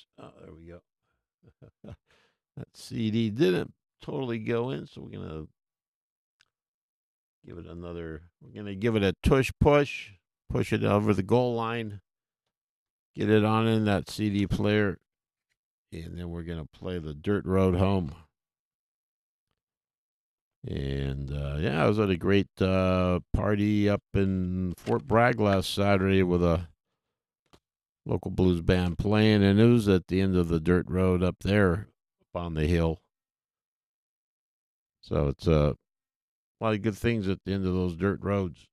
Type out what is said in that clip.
Oh, there we go. That CD didn't totally go in, so we're gonna give it another. We're gonna give it a tush push it over the goal line, get it on in that CD player, and then we're gonna play the Dirt Road Home. And yeah, I was at a great party up in Fort Bragg last Saturday with a local blues band playing, and it was at the end of the dirt road up there up on the hill. So it's a lot of good things at the end of those dirt roads.